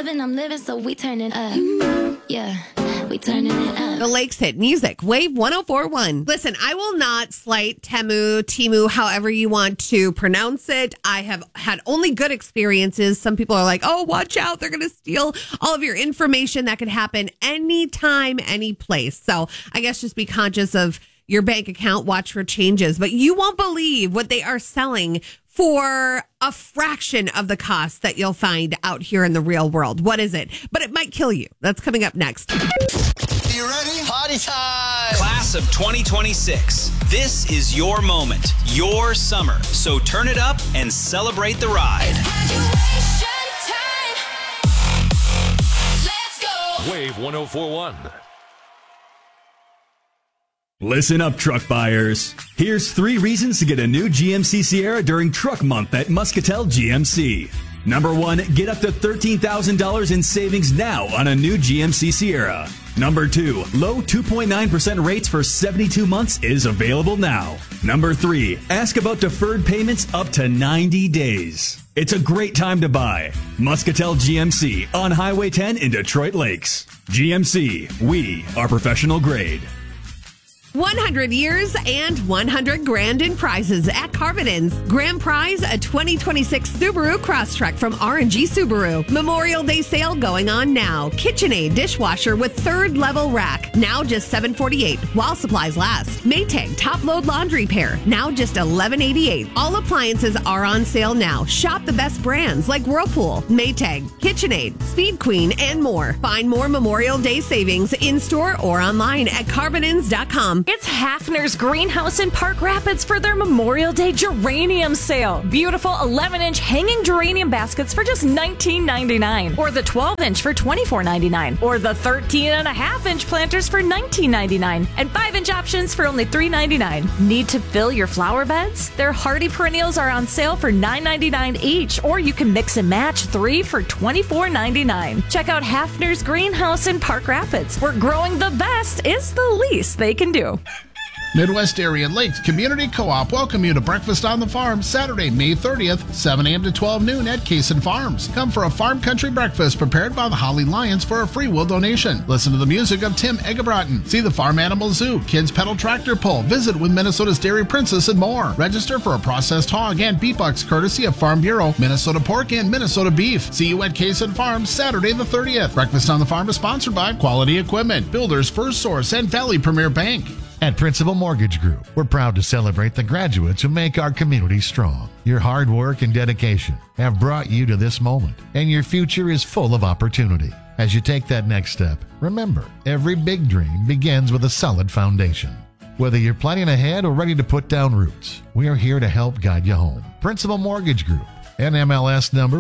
I'm living, so we turning up. Yeah, we turning it up. The Lakes Hit Music, Wave 104.1. Listen, I will not slight Temu, however you want to pronounce it. I have had only good experiences. Some people are like, oh, watch out. They're going to steal all of your information. That could happen anytime, any place. So I guess just be conscious of your bank account. Watch for changes. But you won't believe what they are selling for a fraction of the cost that you'll find out here in the real world. What is it? But it might kill you. That's coming up next. You ready? Party time! Class of 2026. This is your moment, your summer. So turn it up and celebrate the ride. Graduation time. Let's go. Wave 104.1. Listen up, truck buyers. Here's 3 reasons to get a new GMC Sierra during Truck Month at Muscatel GMC. Number 1, get up to $13,000 in savings now on a new GMC Sierra. Number 2, low 2.9% rates for 72 months is available now. Number 3, ask about deferred payments up to 90 days. It's a great time to buy. Muscatel GMC on Highway 10 in Detroit Lakes. GMC, we are professional grade. 100 years and 100 grand in prizes at Carvin's. Grand prize, a 2026 Subaru Crosstrek from R&G Subaru. Memorial Day sale going on now. KitchenAid dishwasher with 3rd level rack, now just $748 while supplies last. Maytag top load laundry pair, now just $1188. All appliances are on sale now. Shop the best brands like Whirlpool, Maytag, KitchenAid, Speed Queen, and more. Find more Memorial Day savings in store or online at carvinins.com. It's Hafner's Greenhouse in Park Rapids for their Memorial Day geranium sale. Beautiful 11-inch hanging geranium baskets for just $19.99. Or the 12-inch for $24.99. Or the 13.5-inch planters for $19.99. And 5-inch options for only $3.99. Need to fill your flower beds? Their hardy perennials are on sale for $9.99 each. Or you can mix and match 3 for $24.99. Check out Hafner's Greenhouse in Park Rapids, where growing the best is the least they can do. Midwest Area Lakes Community Co-op welcome you to Breakfast on the Farm Saturday, May 30th, 7 a.m. to 12 noon at Cason Farms. Come for a farm country breakfast prepared by the Holly Lions for a free will donation. Listen to the music of Tim Eggebrotten. See the Farm Animal Zoo, kids pedal tractor pull, visit with Minnesota's Dairy Princess and more. Register for a processed hog and beef bucks courtesy of Farm Bureau, Minnesota Pork, and Minnesota Beef. See you at Cason Farms Saturday the 30th. Breakfast on the Farm is sponsored by Quality Equipment, Builders First Source, and Valley Premier Bank. At Principal Mortgage Group, we're proud to celebrate the graduates who make our community strong. Your hard work and dedication have brought you to this moment, and your future is full of opportunity. As you take that next step, remember, every big dream begins with a solid foundation. Whether you're planning ahead or ready to put down roots, we are here to help guide you home. Principal Mortgage Group, NMLS number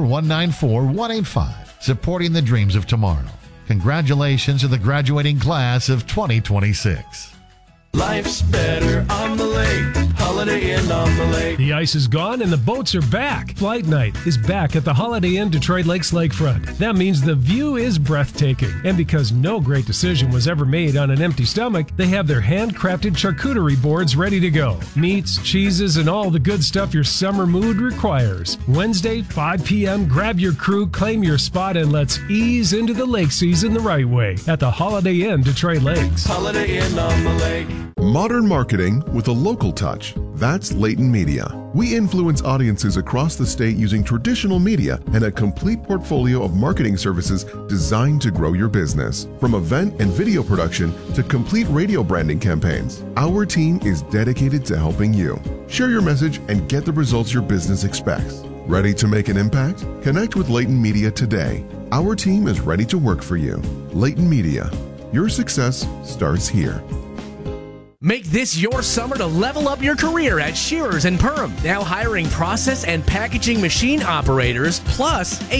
194185, supporting the dreams of tomorrow. Congratulations to the graduating class of 2026. Life's better on the lake. Holiday Inn on the lake. The ice is gone and the boats are back. Flight night is back at the Holiday Inn Detroit Lakes Lakefront. That means the view is breathtaking. And because no great decision was ever made on an empty stomach, they have their handcrafted charcuterie boards ready to go. Meats, cheeses, and all the good stuff your summer mood requires. Wednesday, 5 p.m., grab your crew, claim your spot, and let's ease into the lake season the right way at the Holiday Inn Detroit Lakes. Holiday Inn on the lake. Modern marketing with a local touch. That's Leighton Media. We influence audiences across the state using traditional media and a complete portfolio of marketing services designed to grow your business. From event and video production to complete radio branding campaigns, our team is dedicated to helping you. Share your message and get the results your business expects. Ready to make an impact? Connect with Leighton Media today. Our team is ready to work for you. Leighton Media. Your success starts here. Make this your summer to level up your career at Shearers and Perham. Now hiring process and packaging machine operators, plus a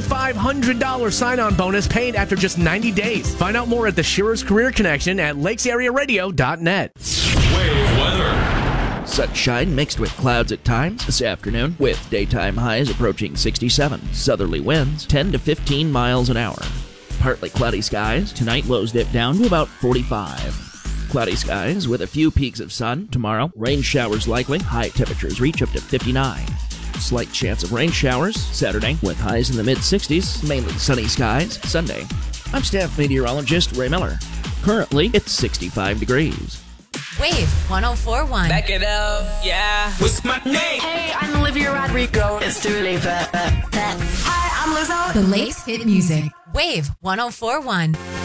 $2,500 sign-on bonus paid after just 90 days. Find out more at the Shearers Career Connection at lakesarearadio.net. Wave weather. Sunshine mixed with clouds at times this afternoon, with daytime highs approaching 67. Southerly winds 10 to 15 miles an hour. Partly cloudy skies. Tonight lows dip down to about 45. Cloudy skies with a few peaks of sun tomorrow. Rain showers likely. High temperatures reach up to 59. Slight chance of rain showers Saturday with highs in the mid-60s, mainly sunny skies Sunday. I'm staff meteorologist Ray Miller. Currently, it's 65 degrees. Wave 104.1. Back it up, yeah. What's my name? Hey, I'm Olivia Rodrigo. It's Dua Lipa. Hi, I'm Lizzo. The Lakes Hit Music. Wave 104.1.